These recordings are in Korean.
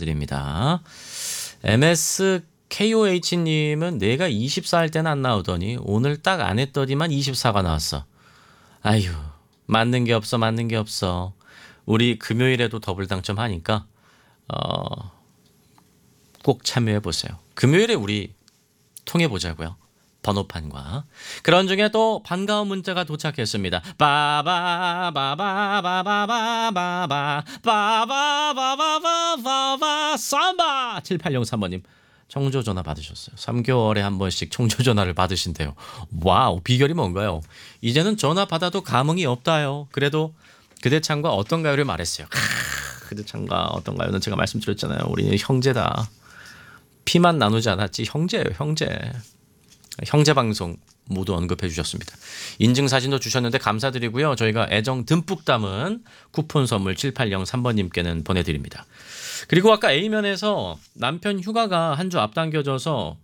축하드립니다. MSKOH님은 내가 24 할 때는 안 나오더니 오늘 딱 안 했더니만 24가 나왔어. 아휴, 맞는 게 없어. 우리 금요일에도 더블 당첨하니까 꼭 참여해보세요. 금요일에 우리 통해보자고요. 번호판과. 그런 중에 또 반가운 문자가 도착했습니다. 빠바바바바바바바바바바바바바 삼바 7803번님 청조전화 받으셨어요. 3개월에 한 번씩 청조전화를 받으신대요. 와우, 비결이 뭔가요? 이제는 전화 받아도 감흥이 없다요. 그래도 그대 창과 어떤가요를 말했어요. 그대 창과 어떤가요는 제가 말씀드렸잖아요. 우리는 형제다. 피만 나누지 않았지 형제예요. 형제 방송 모두 언급해 주셨습니다. 인증사진도 주셨는데 감사드리고요. 저희가 애정 듬뿍 담은 쿠폰 선물 7803번님께는 보내드립니다. 그리고 아까 A면에서 남편 휴가가 한 주 앞당겨져서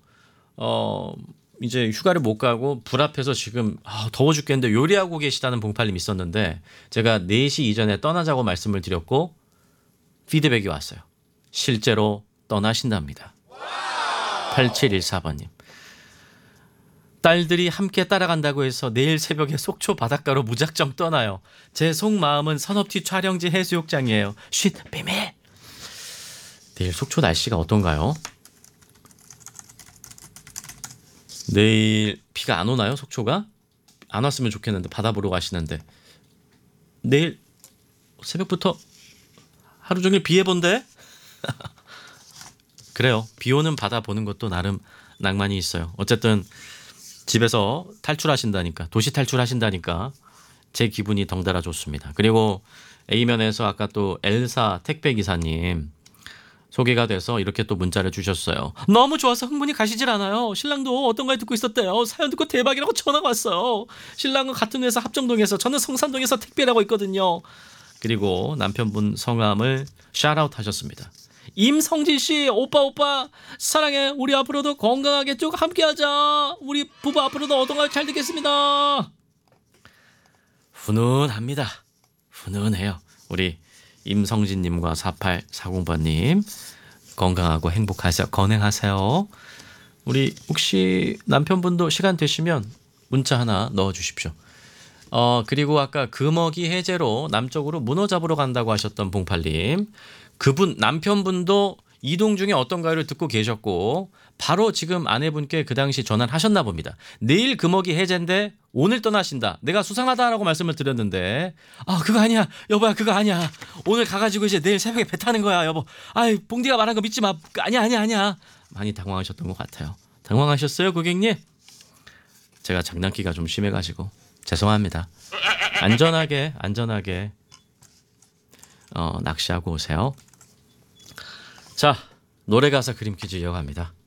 이제 휴가를 못 가고 불 앞에서 지금 더워 죽겠는데 요리하고 계시다는 봉팔님 있었는데 제가 4시 이전에 떠나자고 말씀을 드렸고 피드백이 왔어요. 실제로 떠나신답니다. 8714번님. 딸들이 함께 따라간다고 해서 내일 새벽에 속초 바닷가로 무작정 떠나요. 제 속마음은 선업티 촬영지 해수욕장이에요. 쉿, 비밀. 내일 속초 날씨가 어떤가요? 내일 비가 안 오나요? 속초가? 안 왔으면 좋겠는데 바다 보러 가시는데 내일 새벽부터 하루 종일 비 예보인데? 그래요. 비 오는 바다 보는 것도 나름 낭만이 있어요. 어쨌든 집에서 탈출하신다니까, 도시 탈출하신다니까 제 기분이 덩달아 좋습니다. 그리고 A면에서 아까 또 엘사 택배기사님 소개가 돼서 이렇게 또 문자를 주셨어요. 너무 좋아서 흥분이 가시질 않아요. 신랑도 어떤 걸 듣고 있었대요. 사연 듣고 대박이라고 전화가 왔어요. 신랑은 같은 회사 합정동에서 저는 성산동에서 택배라고 있거든요. 그리고 남편분 성함을 샤라웃 하셨습니다. 임성진 씨, 오빠 사랑해. 우리 앞으로도 건강하게 쭉 함께하자. 우리 부부 앞으로도 어떤가 잘 듣겠습니다. 훈훈합니다. 훈훈해요. 우리 임성진님과 4840번님 건강하고 행복하세요. 건행하세요. 우리 혹시 남편분도 시간 되시면 문자 하나 넣어주십시오. 그리고 아까 금어기 해제로 남쪽으로 문어 잡으러 간다고 하셨던 봉팔님, 그분 남편분도 이동 중에 어떤가요를 듣고 계셨고 바로 지금 아내분께 그 당시 전화를 하셨나 봅니다. 내일 금어기 해제인데 오늘 떠나신다. 내가 수상하다라고 말씀을 드렸는데 그거 아니야 여보야, 그거 아니야. 오늘 가가지고 이제 내일 새벽에 배 타는 거야 여보. 봉디가 말한 거 믿지 마. 아니야. 많이 당황하셨던 것 같아요. 당황하셨어요 고객님? 제가 장난기가 좀 심해가지고 죄송합니다. 안전하게 낚시하고 오세요. 자, 노래 가사 그림 퀴즈 이어갑니다.